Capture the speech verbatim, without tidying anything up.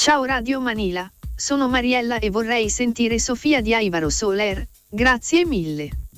Ciao Radio Manila, sono Mariella e vorrei sentire Sofia di Aivaro Soler, grazie mille.